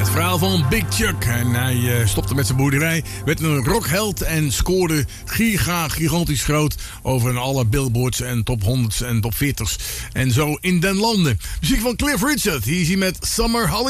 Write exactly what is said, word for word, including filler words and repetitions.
Het verhaal van Big Chuck. En hij uh, stopte met zijn boerderij, werd een rockheld en scoorde giga, gigantisch groot over alle billboards en top honderd's en top veertig's. En zo in den landen. Muziek van Cliff Richard. Hier is hij met Summer Holiday.